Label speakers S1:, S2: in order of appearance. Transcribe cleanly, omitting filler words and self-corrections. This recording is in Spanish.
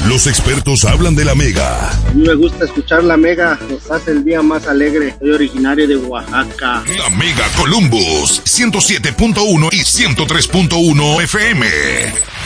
S1: Los expertos hablan de la Mega.
S2: A mí me gusta escuchar la Mega, nos hace el día más alegre. Soy originario de Oaxaca.
S1: La Mega Columbus, 107.1 y 103.1 FM.